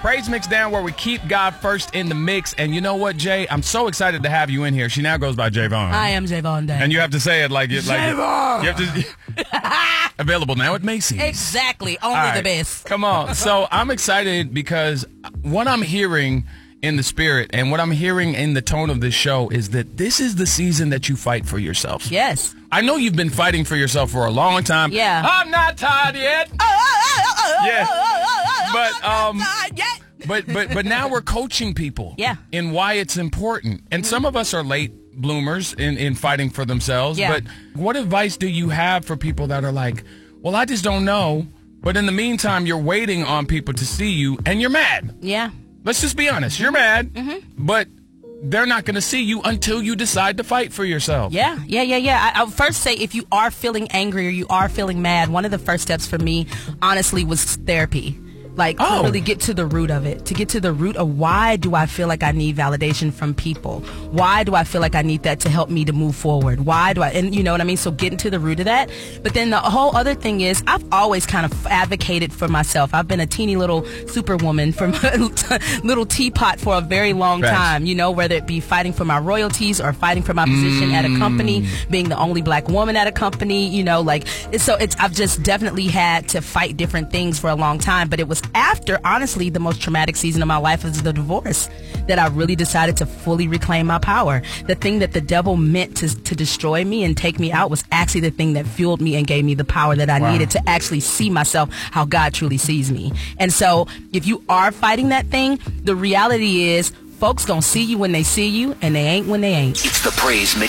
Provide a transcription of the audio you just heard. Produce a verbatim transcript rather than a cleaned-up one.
Praise Mix Down, where we keep God first in the mix. And you know what, Jay? I'm so excited to have you in here. She now goes by Javon. I am Javon Day. And you have to say it like it. Like Javon! You have to. Available now at Macy's. Exactly. Only right. the best. Come on. So I'm excited because what I'm hearing in the spirit and what I'm hearing in the tone of this show is that this is the season that you fight for yourself. Yes. I know you've been fighting for yourself for a long time. Yeah. I'm not tired yet. Yeah. But um but but but now we're coaching people. Yeah. In why it's important. And some of us are late bloomers in, in fighting for themselves. Yeah. But what advice do you have for people that are like, well, I just don't know. But in the meantime, you're waiting on people to see you and you're mad. Yeah. Let's just be honest. You're mad, Mm-hmm. but they're not going to see you until you decide to fight for yourself. Yeah, yeah, yeah, yeah. I, I would first say if you are feeling angry or you are feeling mad, one of the first steps for me, honestly, was therapy. Like, Oh. to really get to the root of it. To get to the root of why do I feel like I need validation from people? Why do I feel like I need that to help me to move forward? Why do I, and you know what I mean? So getting to the root of that. But then the whole other thing is, I've always kind of advocated for myself. I've been a teeny little superwoman from a little teapot for a very long Facts. time, you know, whether it be fighting for my royalties or fighting for my position at a company, being the only black woman at a company, you know, like, so it's, I've just definitely had to fight different things for a long time, but it was after, honestly, the most traumatic season of my life was the divorce that I really decided to fully reclaim my power. The thing that the devil meant to, to destroy me and take me out was actually the thing that fueled me and gave me the power that I Wow. needed to actually see myself how God truly sees me. And so if you are fighting that thing, the reality is folks gonna see you when they see you and they ain't when they ain't. It's the Praise Mix.